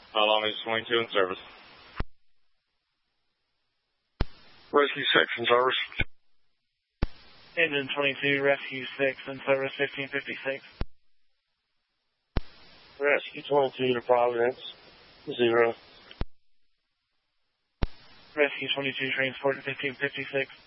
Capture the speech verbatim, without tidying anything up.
How long is twenty-two in service? Rescue six in service. Engine twenty-two, Rescue six in service, fifteen fifty-six. Rescue twenty-two to Providence, zero. Rescue twenty-two, transport to fifteen fifty-six.